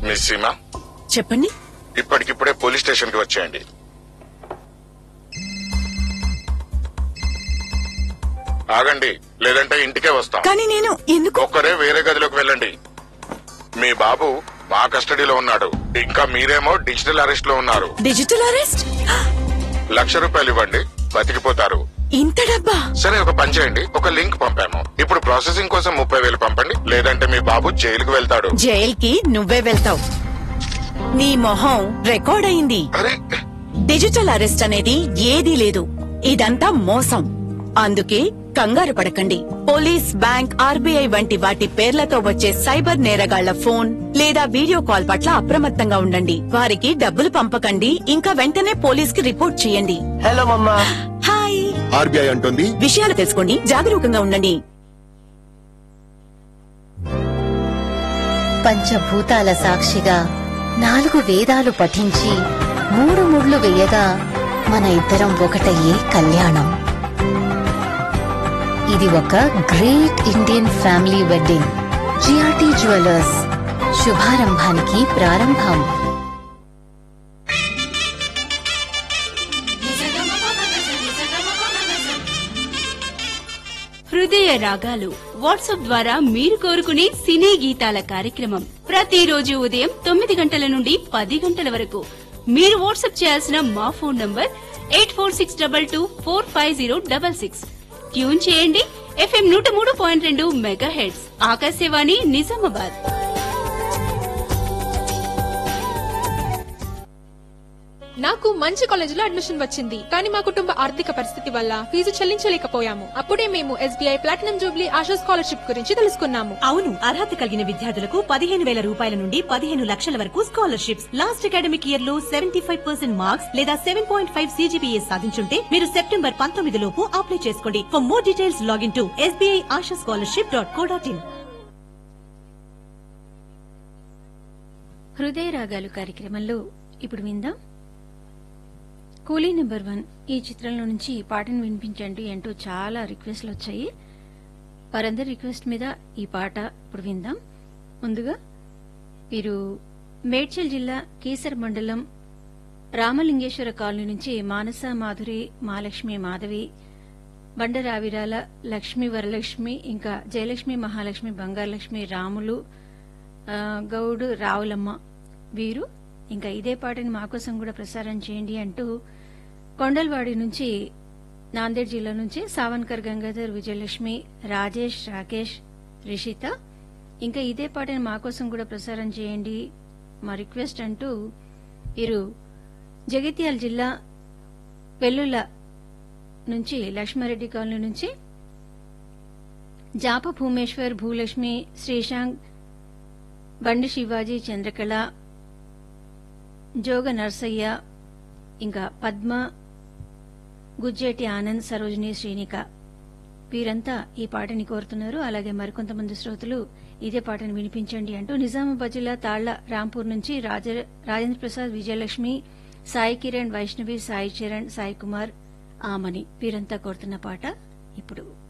Miss Seema, చెప్పండి. ఇప్పటికిప్పుడే police station కి వచ్చేయండి. ఆగండి, లేదంటే ఇంటికే వస్తాం. కానీ నేను ఎందుకు? ఒక్కరే వేరే గదిలోకి వెళ్ళండి. మీ బాబు మా కస్టడీలో ఉన్నాడు. ఇంకా మీరేమో డిజిటల్ అరెస్ట్ లో ఉన్నారు. Digital arrest? ₹1,00,000 ఇవ్వండి, బతికిపోతారు. ఇంత డబ్బా? సరే, ఒక పని చేయండి, ఒక లింక్ పంపాము. ఇప్పుడు ప్రాసెసింగ్ కోసం 30,000 పంపండి, లేదంటే మీ బాబు జైలుకు వెళ్తాడు. జైలుకి నువ్వే వెళ్తావు. నీ మొహం రికార్డ్ అయింది. అరే, డిజిటల్ అరెస్ట్ అనేది ఏదీ లేదు. ఇదంతా మోసం. అందుకే కంగారు పడకండి. పోలీస్, బ్యాంక్, ఆర్బీఐ వంటి వాటి పేర్లతో వచ్చే సైబర్ నేరగాళ్ల ఫోన్ లేదా వీడియో కాల్ పట్ల అప్రమత్తంగా ఉండండి. వారికి డబ్బులు పంపకండి. ఇంకా వెంటనే పోలీస్ కి రిపోర్ట్ చేయండి. హలో మమ్మా. హాయ్. ఆర్బీఐ అంటుంది, విషయాలు తెలుసుకోండి, జాగరూకంగా ఉండండి. పంచభూతాల సాక్షిగా 4 వేదాలు పఠించి 3 ముళ్ళు వేయగా మన ఇద్దరం ఒకటయ్యే కళ్యాణం. ఇది ఒక great Indian family wedding. GRT jewellers, శుభారంభానికి ప్రారంభం. హృదయ రాగాలు వాట్సాప్ ద్వారా మీరు కోరుకునే సినీ గీతాల కార్యక్రమం ప్రతిరోజు ఉదయం 9 గంటల నుండి 10 గంటల వరకు. మీరు వాట్సాప్ చేయాల్సిన మా ఫోన్ నంబర్ 8462245066. ట్యూన్ చేయండి FM 103.2 మెగాహెర్ట్జ్, ఆకాశవాణి నిజామాబాద్. నాకు మంచి కాలేజీలో అడ్మిషన్ వచ్చింది, కానీ మా కుటుంబ ఆర్థిక పరిస్థితి వల్ల ఫీజు చెల్లించలేకపోయాము. అప్పుడే మేము SBI platinum Jubilee ASHA scholarship గురించి తెలుసుకున్నాము. అవును, అర్హత కలిగిన విద్యార్థులకు 15,000 నుండి 15 లక్షల వరకు స్కాలర్షిప్స్. లాస్ట్ అకాడమిక్ ఇయర్ లో 75% మార్క్స్ లేదా 7.5 CGPA సాధించుంటే మీరు సెప్టెంబర్ 19 లోపు అప్లై చేసుకోండి. For more details login to sbiashaScholarship.co.in. హృదయ రాగాలు కార్యక్రమంలో ఇప్పుడు విందాం. కూలీ నెంబర్ 1 ఈ చిత్రంలో నుంచి పాటను వినిపించండి అంటూ చాలా రిక్వెస్ట్లు వచ్చాయి. వారందరి రిక్వెస్ట్ మీద ఈ పాట ఇప్పుడు విందాం. ముందుగా వీరు మేడ్చల్ జిల్లా కీసర్ మండలం రామలింగేశ్వర కాలనీ నుంచి మానస, మాధురి, మహాలక్ష్మి, మాధవి, బండరావిరాల, లక్ష్మి, వరలక్ష్మి, ఇంకా జయలక్ష్మి, మహాలక్ష్మి, బంగారలక్ష్మి, రాములు, గౌడు, రావులమ్మ వీరు ఇంకా ఇదే పాటని మాకోసం కూడా ప్రసారం చేయండి అంటూ కొండల్వాడి నుంచి, నాందేడ్ జిల్లా నుంచి సావన్కర్ గంగాధర్, విజయలక్ష్మి, రాజేష్, రాకేష్, రిషిత ఇంకా ఇదే పాటని మాకోసం కూడా ప్రసారం చేయండి మా రిక్వెస్ట్ అంటూ వీరు జగిత్యాల జిల్లా వెల్లుల నుంచి లక్ష్మారెడ్డి కాలనీ నుంచి జాప భూమేశ్వర్, భూలక్ష్మి, శ్రీశాంక్, బండి శివాజీ, చంద్రకళ, జోగ నర్సయ్య ఇంకా పద్మ, గుజ్జేటి ఆనంద్, సరోజిని, శ్రీనిక వీరంతా ఈ పాటని కోరుతున్నారు. అలాగే మరికొంతమంది శ్రోతలు ఇదే పాటను వినిపించండి అంటూ నిజామాబాద్ జిల్లా తాళ్ల రాంపూర్ నుంచి రాజేంద్ర ప్రసాద్, విజయలక్ష్మి, సాయి కిరణ్, వైష్ణవి, సాయి చరణ్, సాయి కుమార్, ఆమని వీరంతా కోరుతున్న పాట ఇప్పుడు.